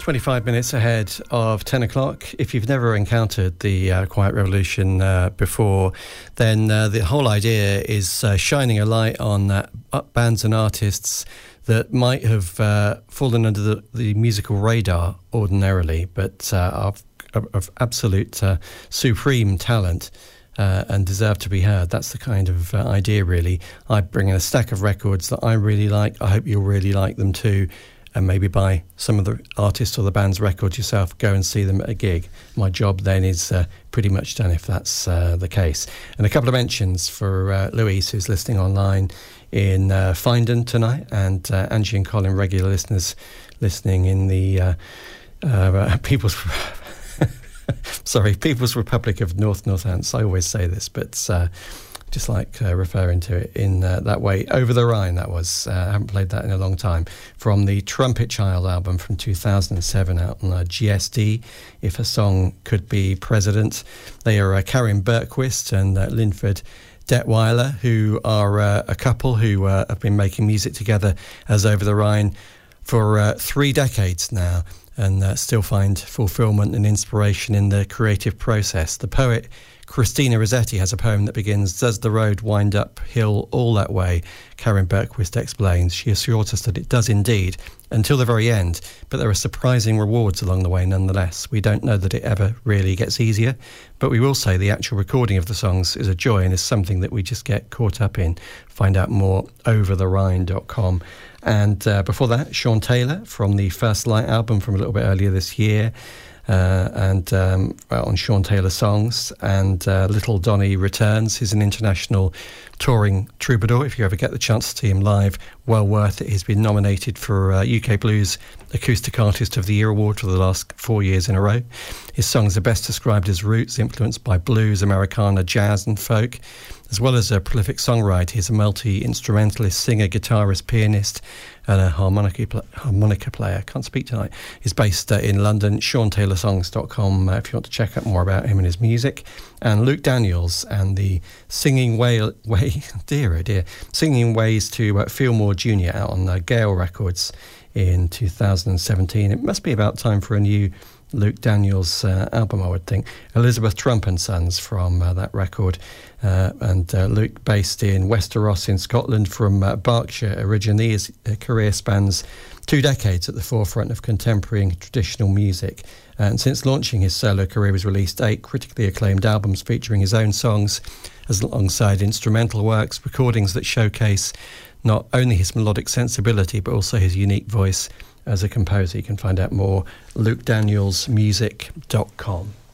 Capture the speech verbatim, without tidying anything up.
twenty-five minutes ahead of ten o'clock. If you've never encountered the uh, Quiet Revolution uh, before, then uh, the whole idea is uh, shining a light on uh, bands and artists that might have uh, fallen under the, the musical radar ordinarily, but uh, are of, of absolute uh, supreme talent uh, and deserve to be heard. That's the kind of uh, idea, really. I bring in a stack of records that I really like. I hope you'll really like them too. And maybe buy some of the artists or the band's records yourself, go and see them at a gig. My job then is uh, pretty much done if that's uh, the case. And a couple of mentions for uh, Louise, who's listening online in uh, Findon tonight, and uh, Angie and Colin, regular listeners listening in the uh, uh, People's... Sorry, People's Republic of North Northants. I always say this, but... Uh, just like uh, referring to it in uh, that way. Over the Rhine, that was. Uh, I haven't played that in a long time. From the Trumpet Child album from two thousand seven out on uh, G S D, If a Song Could Be President. They are uh, Karin Bergquist and uh, Linford Detweiler, who are uh, a couple who uh, have been making music together as Over the Rhine for uh, three decades now, and uh, still find fulfillment and inspiration in the creative process. The poet Christina Rossetti has a poem that begins, "Does the road wind uphill all that way?" Karin Bergquist explains. She assures us that it does indeed, until the very end, but there are surprising rewards along the way nonetheless. We don't know that it ever really gets easier, but we will say the actual recording of the songs is a joy and is something that we just get caught up in. Find out more over the rhine dot com. And uh, before that, Sean Taylor from the First Light album from a little bit earlier this year. Uh, and um, on Sean Taylor songs, and uh, Little Donny returns. He's an international touring troubadour. If you ever get the chance to see him live, well worth it. He's been nominated for uh, U K Blues Acoustic Artist of the Year award for the last four years in a row. His songs are best described as roots influenced by blues, Americana, jazz and folk. As well as a prolific songwriter, he's a multi-instrumentalist, singer, guitarist, pianist, and a harmonica, pl- harmonica player. Can't speak tonight. He's based uh, in London. Sean Taylor Songs dot com uh, if you want to check out more about him and his music. And Luke Daniels and the Singing Way, way dear, oh dear, Singing Ways to uh, Fillmore Junior out on uh, Gale Records in two thousand seventeen. It must be about time for a new Luke Daniels uh, album, I would think. Elizabeth Trump and Sons from uh, that record. Uh, and uh, Luke, based in Westeros in Scotland, from uh, Berkshire originally. His uh, career spans two decades at the forefront of contemporary and traditional music. And since launching his solo career, he's released eight critically acclaimed albums featuring his own songs, as alongside instrumental works, recordings that showcase not only his melodic sensibility, but also his unique voice as a composer. You can find out more, luke daniels music dot com.